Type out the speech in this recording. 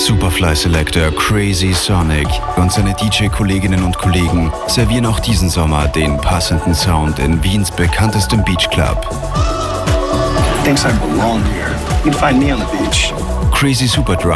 Superfly Selector Crazy Sonic und seine DJ-Kolleginnen und Kollegen servieren auch diesen Sommer den passenden Sound in Wiens bekanntestem Beachclub. Thinks I belong here. You'd find me on the beach. Crazy Superdrive